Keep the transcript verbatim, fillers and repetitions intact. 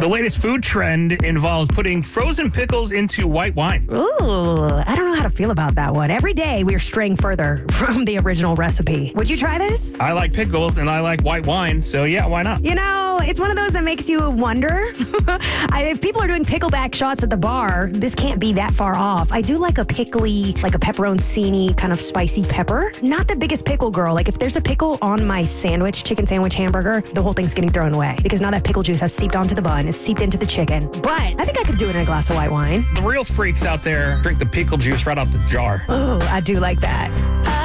The latest food trend involves putting frozen pickles into white wine. Ooh, I don't know how to feel about that one. Every day we're straying further from the original recipe. Would you try this? I like pickles and I like white wine, so yeah, why not? You know, it's one of those that makes you wonder. I, if people are doing pickleback shots at the bar, this can't be that far off. I do like a pickly, like a pepperoncini kind of spicy pepper. Not the biggest pickle girl. Like if there's a pickle on my sandwich, chicken sandwich, hamburger, the whole thing's getting thrown away because now that pickle juice has seeped onto the bun, it's seeped into the chicken. But I think I could do it in a glass of white wine. The real freaks out there drink the pickle juice right out the jar. Oh, I do like that.